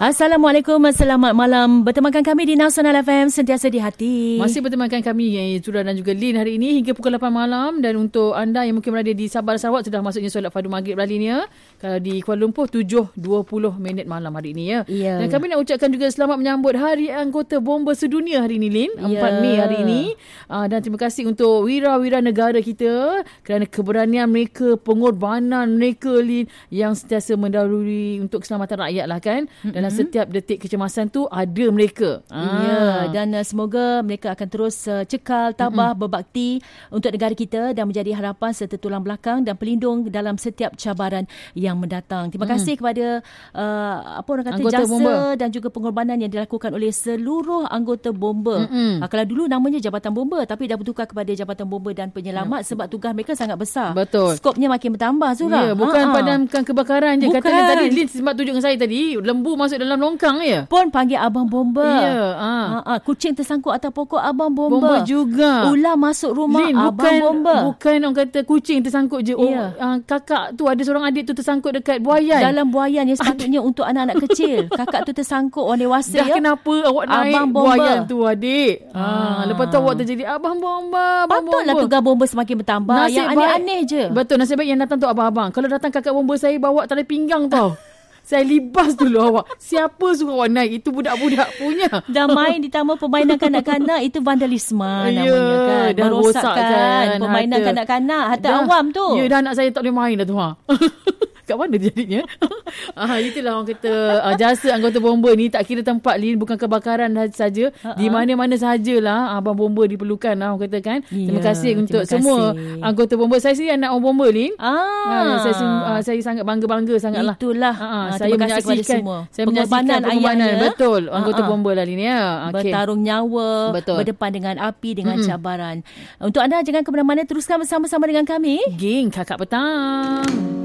Assalamualaikum, selamat malam. Bertemankan kami di Nasional FM, sentiasa di hati. Masih bertemankan kami Zura dan juga Lin hari ini hingga pukul 8 malam. Dan untuk anda yang mungkin berada di Sabah Sarawak, sudah masuknya solat fardu maghrib hari ni ya. Kalau di Kuala Lumpur 7.20 malam hari ini ya. Dan kami nak ucapkan juga selamat menyambut Hari Anggota Bomba Sedunia hari ini, Lin, 4 Mei hari ini. Dan terima kasih untuk wira-wira negara kita kerana keberanian mereka, pengorbanan mereka, Lin, yang sentiasa mendahului untuk keselamatan rakyat lah kan. Dalam setiap detik kecemasan tu ada mereka. Ya, dan semoga mereka akan terus cekal, tabah, berbakti untuk negara kita dan menjadi harapan serta tulang belakang dan pelindung dalam setiap cabaran yang mendatang. Terima kasih kepada apa orang kata, anggota jasa bomba dan juga pengorbanan yang dilakukan oleh seluruh anggota bomba. Kalau dulu namanya Jabatan Bomba, tapi dah bertukar kepada Jabatan Bomba dan Penyelamat sebab tugas mereka sangat besar. Betul. Skopnya makin bertambah, Zura. Ya, bukan padamkan kebakaran je. Bukan. Kata tadi Lin sempat tunjuk dengan saya tadi, lembu masuk dalam longkang ya. Pun panggil Abang Bomba. Ya. Kucing tersangkut atas pokok, Abang Bomba. Bomba juga. Ular masuk rumah, Lin, Abang Bomba. Bukan orang kata kucing tersangkut je. Kakak tu, ada seorang adik tu tersangkut dekat buayan. Dalam buayan yang sepatutnya untuk anak-anak kecil. Kakak tu tersangkut, orang dewasa. Dah kenapa awak naik Abang Bomba buayan tu, adik? Lepas tu awak terjadi Abang Bomba. Patutlah tugas bomba semakin bertambah. Nasib yang aneh-aneh je. Betul, nasib baik yang datang tu abang-abang. Kalau datang kakak bomba, saya bawa tali pinggang tau. Saya libas dulu awak. Siapa suruh awak naik? Itu budak-budak punya. Dah main ditambah permainan kanak-kanak, itu vandalisme namanya kan. Dah merosakkan permainan kanak-kanak. Harta awam tu. Ya, dah anak saya tak boleh main dah tu. Kat mana jadinya? Itulah orang kata jasa anggota bomba ni tak kira tempat, Lin, bukan kebakaran saja. Di mana-mana sahajalah abang bomba diperlukan lah, orang kata kan. Terima kasih untuk semua anggota bomba. Saya sendiri anak orang bomba, Lin. Saya sangat bangga-bangga sangatlah. Itulah. Saya menyaksikan pengorbanan. Betul, anggota bomba lah, Lin ya. Bertarung nyawa, berdepan dengan api, dengan cabaran. Untuk anda jangan ke mana-mana, teruskan bersama-sama dengan kami. Geng Kakak Petang.